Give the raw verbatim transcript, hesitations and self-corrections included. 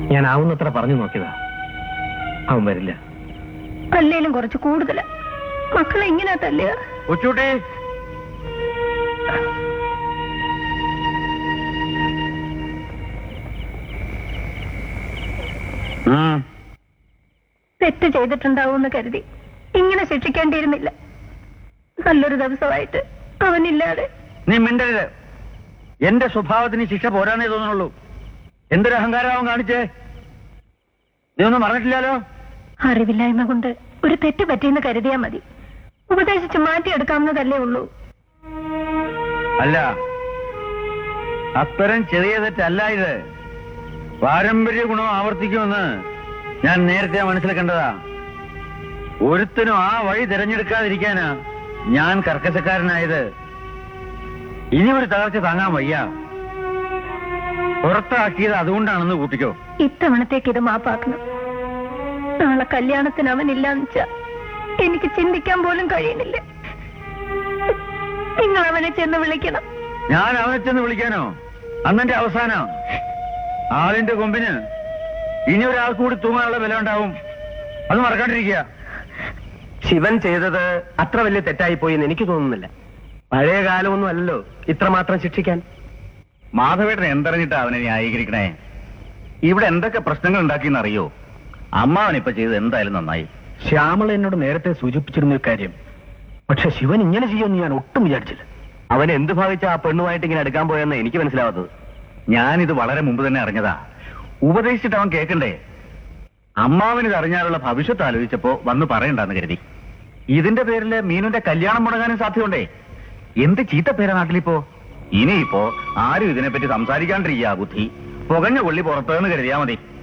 ഞാൻ ആവുന്നത്ര പറഞ്ഞു നോക്കിയതാ. അവൻ വരില്ല. അല്ലേലും കുറച്ച് കൂടുതലാ. മക്കളെ ഇങ്ങനെ തല്ലുക. കൊച്ചൂട്ടി, തെറ്റ് ചെയ്തിട്ടുണ്ടാവുമെന്ന് കരുതി ഇങ്ങനെ ശിക്ഷിക്കേണ്ടിയിരുന്നില്ല. നല്ലൊരു ദിവസമായിട്ട് അവനില്ലാതെ. നീ മിണ്ടരുത്. എന്റെ സ്വഭാവത്തിന് ശിക്ഷ പോരാനേ തോന്നുള്ളൂ. എന്തൊരു അഹങ്കാരം കാണിച്ചേ. നീ ഒന്നും പറഞ്ഞിട്ടില്ലല്ലോ. അറിവില്ലായ്മ കൊണ്ട് ഒരു തെറ്റ് പറ്റിയെന്ന് കരുതിയാ മതി. ഉപദേശിച്ച് മാറ്റിയെടുക്കാവുന്നതല്ലേ ഉള്ളൂ. അല്ല, അത്തരം ചെറിയ തെറ്റല്ല ഇത്. പാരമ്പര്യ ഗുണം ആവർത്തിക്കുമെന്ന് ഞാൻ നേരത്തെ മനസ്സിലാക്കേണ്ടതാ. ഒരുത്തനും ആ വഴി തിരഞ്ഞെടുക്കാതിരിക്കാനാ ഞാൻ കർക്കശക്കാരനായത്. ഇനി ഒരു തകർച്ച താങ്ങാൻ വയ്യ. പുറത്താക്കിയത് അതുകൊണ്ടാണെന്ന് കൂട്ടിക്കോ. ഇത്തവണത്തേക്ക് ഇത് മാപ്പാക്കണം. നാളെ കല്യാണത്തിന് അവനില്ലാന്ന് വെച്ചാ എനിക്ക് ചിന്തിക്കാൻ പോലും കഴിയുന്നില്ല. നിങ്ങൾ അവനെ ചെന്ന് വിളിക്കണം. ഞാൻ അവനെ ചെന്ന് വിളിക്കാനോ? അന്നെന്റെ അവസാനം. ആളിന്റെ കൊമ്പിന് ഇനി ഒരാൾ കൂടി തൂങ്ങാനുള്ള വില ഉണ്ടാവും. അത് മറക്കാണ്ടിരിക്കുക. ശിവൻ ചെയ്തത് അത്ര വലിയ തെറ്റായി പോയി എന്ന് എനിക്ക് തോന്നുന്നില്ല. പഴയ കാലമൊന്നും അല്ലല്ലോ ഇത്രമാത്രം ശിക്ഷിക്കാൻ. മാധവേട്ടൻ എന്തറിഞ്ഞിട്ടാ അവനെ ന്യായീകരിക്കണേ? ഇവിടെ എന്തൊക്കെ പ്രശ്നങ്ങൾ ഉണ്ടാക്കിയെന്നറിയോ? അമ്മാവനിപ്പൊ ചെയ്തത് എന്തായാലും നന്നായി. ശ്യാമള എന്നോട് നേരത്തെ സൂചിപ്പിച്ചിരുന്ന കാര്യം. പക്ഷെ ശിവൻ ഇങ്ങനെ ചെയ്യുമെന്ന് ഞാൻ ഒട്ടും വിചാരിച്ചില്ല. അവൻ എന്ത് ഭാവിച്ച ആ പെണ്ണുമായിട്ട് ഇങ്ങനെ എടുക്കാൻ പോയെന്ന് എനിക്ക് മനസ്സിലാവാത്തത്. ഞാനിത് വളരെ മുമ്പ് തന്നെ അറിഞ്ഞതാ. ഉപദേശിച്ചിട്ട് അവൻ കേൾക്കണ്ടേ? അമ്മാവനിത് അറിഞ്ഞാലുള്ള ഭവിഷ്യത്ത് ആലോചിച്ചപ്പോ വന്ന് പറയണ്ടെന്ന് കരുതി. ഇതിന്റെ പേരില് മീനുന്റെ കല്യാണം മുടങ്ങാനും സാധ്യതയുണ്ടേ. എന്ത് ചീത്ത പേരാ നാട്ടിലിപ്പോ. ഇനിയിപ്പോ ആരും ഇതിനെപ്പറ്റി സംസാരിക്കാണ്ടിരിക്കുക. ബുദ്ധി പുകഞ്ഞ കൊള്ളി പുറത്തെന്ന് കരുതിയാ മതി.